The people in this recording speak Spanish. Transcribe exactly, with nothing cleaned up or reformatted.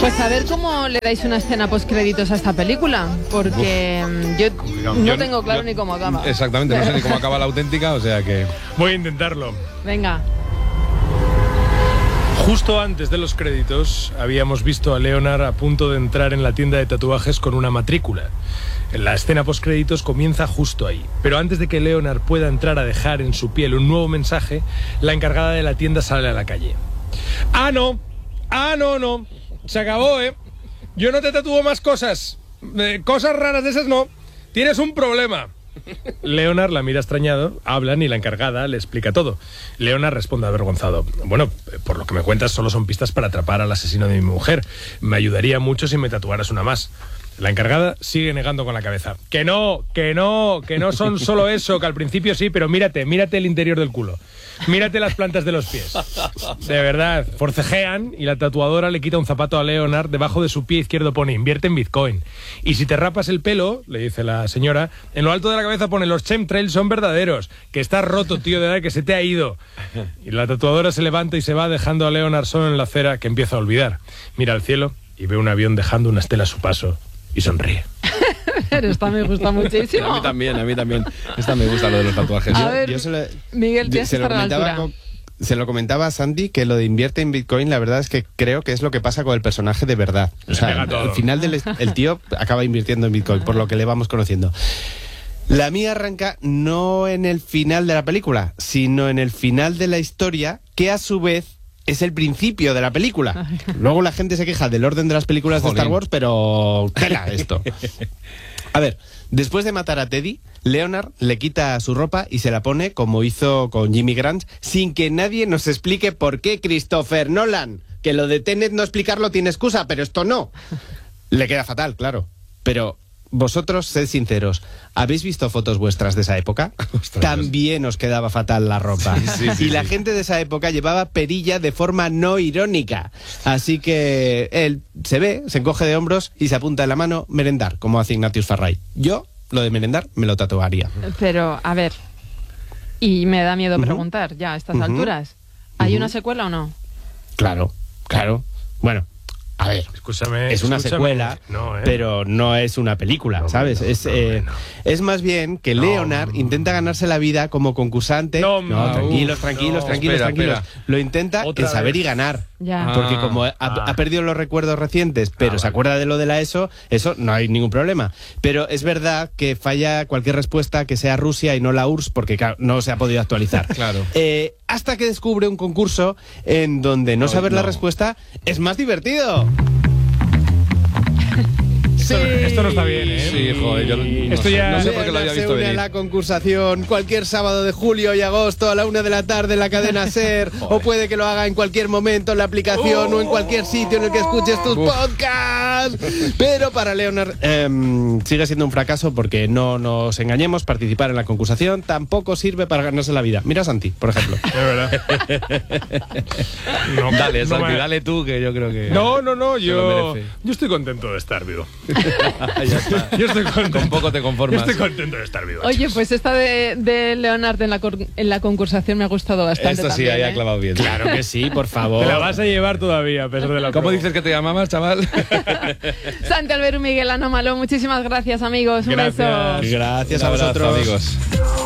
Pues a ver cómo le dais una escena postcréditos a esta película, porque Uf. yo no yo, tengo claro yo, ni cómo acaba. Exactamente, no sé ni cómo acaba la auténtica, o sea que... Voy a intentarlo. Venga. Justo antes de los créditos habíamos visto a Leonard a punto de entrar en la tienda de tatuajes con una matrícula. La escena postcréditos comienza justo ahí. Pero antes de que Leonard pueda entrar a dejar en su piel un nuevo mensaje, la encargada de la tienda sale a la calle. ¡Ah, no! ¡Ah, no, no! Se acabó, ¿eh? Yo no te tatúo más cosas. Eh, cosas raras de esas no. Tienes un problema. Leonard la mira extrañado, hablan y la encargada le explica todo. Leonard responde avergonzado. Bueno, por lo que me cuentas solo son pistas para atrapar al asesino de mi mujer. Me ayudaría mucho si me tatuaras una más. La encargada sigue negando con la cabeza. Que no, que no, que no son solo eso, que al principio sí, pero mírate, mírate el interior del culo. Mírate las plantas de los pies. De verdad, forcejean y la tatuadora le quita un zapato a Leonard. Debajo de su pie izquierdo pone invierte en Bitcoin. Y si te rapas el pelo, le dice la señora, en lo alto de la cabeza pone los chemtrails son verdaderos. Que estás roto, tío, de verdad, que se te ha ido. Y la tatuadora se levanta y se va dejando a Leonard solo en la acera, que empieza a olvidar. Mira al cielo y ve un avión dejando una estela a su paso y sonríe. Pero esta me gusta muchísimo. A mí también, a mí también. Esta me gusta, lo de los tatuajes. A Yo, ver, yo se lo, Miguel, tienes que estar a la altura. Con, se lo comentaba a Sandy que lo de invierte en Bitcoin, la verdad es que creo que es lo que pasa con el personaje de verdad. O sea, al final del, el tío acaba invirtiendo en Bitcoin, por lo que le vamos conociendo. La mía arranca no en el final de la película, sino en el final de la historia, que a su vez es el principio de la película. Luego la gente se queja del orden de las películas Jolín. de Star Wars, pero tela esto. A ver, después de matar a Teddy, Leonard le quita su ropa y se la pone como hizo con Jimmy Grant, sin que nadie nos explique por qué. Christopher Nolan, que lo de Tenet no explicarlo tiene excusa, pero esto no. Le queda fatal, claro. Pero vosotros, sed sinceros, ¿habéis visto fotos vuestras de esa época? Ostras. También os quedaba fatal la ropa. Sí, sí, sí, y la sí. gente de esa época llevaba perilla de forma no irónica. Así que él se ve, se encoge de hombros y se apunta en la mano merendar, como hace Ignatius Farray. Yo, lo de merendar, me lo tatuaría. Pero, a ver, y me da miedo uh-huh. preguntar ya a estas uh-huh. alturas, ¿hay uh-huh. una secuela o no? Claro, claro. Bueno, a ver, escúchame, es una escúchame. secuela, no, ¿eh? pero no es una película, no, ¿sabes? No, es, no, eh, no. es más bien que Leonard no. intenta ganarse la vida como concursante. No, no tranquilos, tranquilos, no, tranquilos, espera, tranquilos. Espera. Lo intenta en saber vez. y ganar. Ya. Porque como ha, ah. ha perdido los recuerdos recientes, pero ah, se vale. acuerda de lo de la ESO, eso no hay ningún problema. Pero es verdad que falla cualquier respuesta que sea Rusia y no la U R S S, porque claro, no se ha podido actualizar. Claro. Eh, hasta que descubre un concurso en donde no, no saber no. la respuesta es más divertido. Esto, sí. esto no está bien, ¿eh? Sí, joder, yo no, esto sé, ya no sé por qué lo había visto venir. Se une a la concursación cualquier sábado de julio y agosto a la una de la tarde en la cadena SER, o puede que lo haga en cualquier momento en la aplicación oh. o en cualquier sitio en el que escuches tus Uf. podcasts. Pero para Leonard eh, sigue siendo un fracaso porque no nos engañemos, participar en la concursación tampoco sirve para ganarse la vida. Mira a Santi, por ejemplo. Es verdad. no, dale, Santi, no me... dale tú, que yo creo que... No, no, no, yo, yo estoy contento de estar vivo. Ya está. Yo estoy contento. Con poco te conformas. Yo estoy contento de estar vivo. Oye, pues esta de, de Leonard en la, en la concursación me ha gustado bastante. Esto sí, también, ahí ¿eh? ha clavado bien. Claro que sí, por favor. Te la vas a llevar todavía, a pesar de la ¿Cómo promo. dices que te llamabas, chaval? Santi Alberto, Miguel Anómalo, muchísimas gracias, amigos. Un gracias. beso. Gracias Un a abrazo, vosotros, amigos.